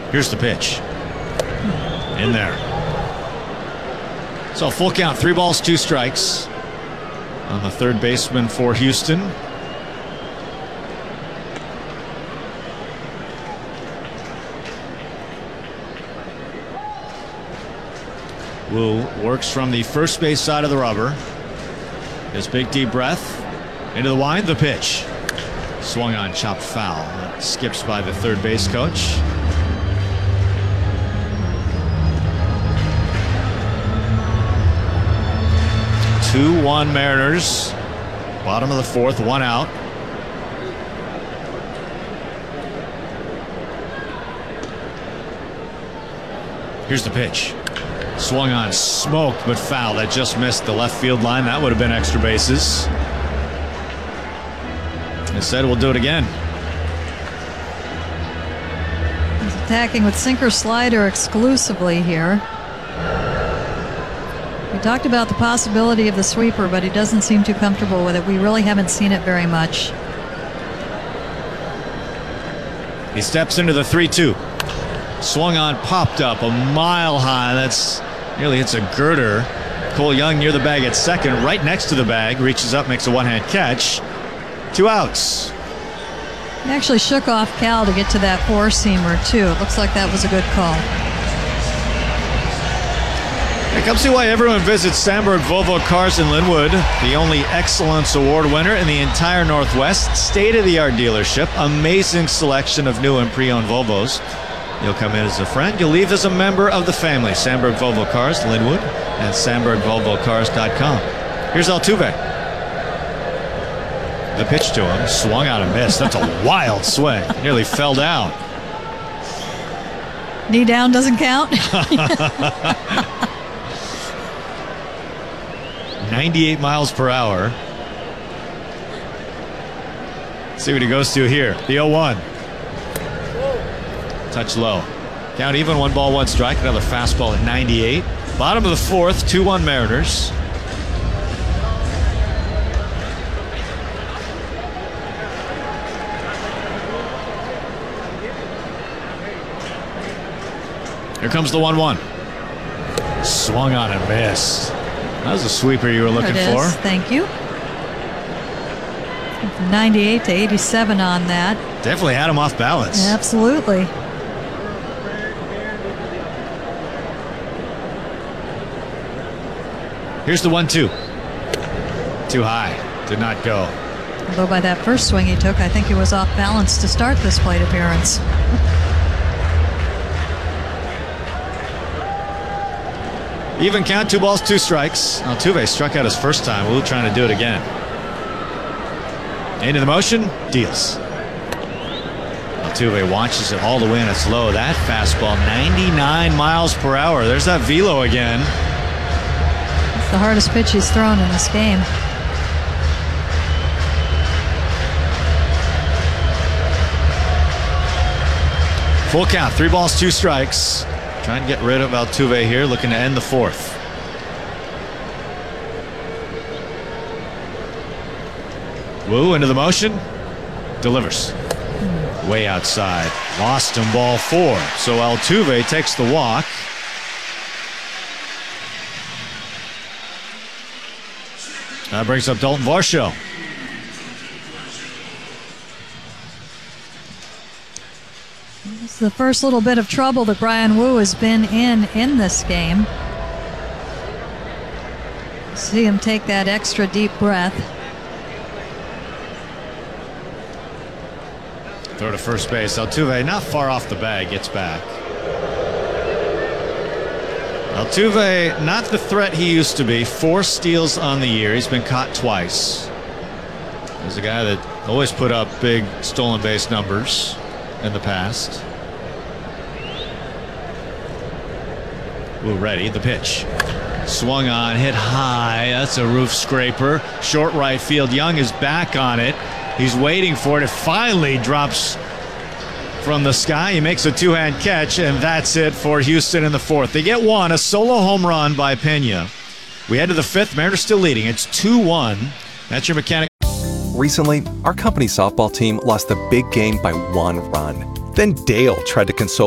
Here's the pitch. In there. So full count, 3 balls, 2 strikes on the third baseman for Houston. Wu works from the first base side of the rubber. His big deep breath. Into the wind, the pitch. Swung on, chopped foul. That skips by the third base coach. Two, 1 Mariners. Bottom of the fourth, 1 out. Here's the pitch. Swung on, smoked, but foul. That just missed the left field line. That would have been extra bases. Instead, we'll do it again. He's attacking with sinker slider exclusively here. We talked about the possibility of the sweeper, but he doesn't seem too comfortable with it. We really haven't seen it very much. He steps into the 3-2. Swung on, popped up a mile high. That's nearly hits a girder. Cole Young near the bag at second, right next to the bag. Reaches up, makes a one-hand catch. 2 outs. He actually shook off Cal to get to that four-seamer, too. It looks like that was a good call. Hey, come see why everyone visits Sandberg Volvo Cars in Linwood, the only Excellence Award winner in the entire Northwest. State-of-the-art dealership, amazing selection of new and pre-owned Volvos. You'll come in as a friend, you'll leave as a member of the family. Sandberg Volvo Cars, Linwood, and SandbergVolvoCars.com. Here's Altuve. The pitch to him, swung out and missed. That's a wild swing. Nearly fell down. Knee down doesn't count. 98 miles per hour. See what he goes to here. The 0-1. Touch low. Count even, 1 ball, 1 strike. Another fastball at 98. Bottom of the fourth, 2-1 Mariners. Here comes the 1-1. Swung on and missed. That was a sweeper you were looking for. Thank you. From 98 to 87 on that. Definitely had him off balance. Absolutely. Here's the 1-2. Too high. Did not go. Although by that first swing he took, I think he was off balance to start this plate appearance. Even count, 2 balls, 2 strikes. Altuve struck out his first time. Wu trying to do it again. Into the motion, deals. Altuve watches it all the way and it's low. That fastball, 99 miles per hour. There's that velo again. It's the hardest pitch he's thrown in this game. Full count, 3 balls, 2 strikes. Trying to get rid of Altuve here, looking to end the fourth. Wu into the motion, delivers. Way outside, lost him, ball 4. So Altuve takes the walk. That brings up Dalton Varsho. This is the first little bit of trouble that Bryan Woo has been in this game. See him take that extra deep breath. Throw to first base. Altuve not far off the bag, gets back. Altuve, not the threat he used to be. 4 steals on the year. He's been caught twice. He's a guy that always put up big stolen base numbers in the past. Wu ready, the pitch. Swung on, hit high. That's a roof scraper. Short right field. Young is back on it. He's waiting for it. It finally drops from the sky. He makes a 2-hand catch, and that's it for Houston in the fourth. They get 1, a solo home run by Pena. We head to the 5th. Mariners still leading. It's 2-1. That's your mechanic. Recently, our company softball team lost the big game by 1 run. Then Dale tried to console